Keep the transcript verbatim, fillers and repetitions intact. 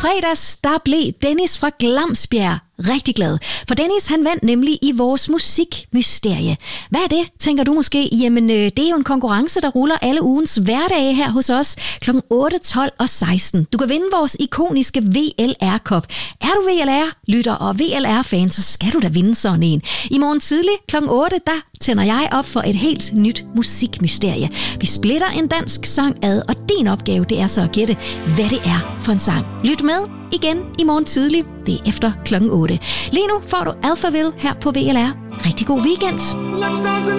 fredags, der blev Dennis fra Glamsbjerg rigtig glad. For Dennis, han vandt nemlig i vores musikmysterie. Hvad er det, tænker du måske? Jamen, øh, det er jo en konkurrence, der ruller alle ugens hverdage her hos os klokken otte, tolv og seksten. Du kan vinde vores ikoniske V L R-kop. Er du V L R-lytter og V L R-fan, så skal du da vinde sådan en. I morgen tidlig klokken otte, der tænder jeg op for et helt nyt musikmysterie. Vi splitter en dansk sang ad, og din opgave, det er så at gætte, hvad det er for en sang. Lyt med igen i morgen tidlig. Det er efter klokken otte. Lige nu får du Alphaville her på V L R. Rigtig god weekend. Let's dance and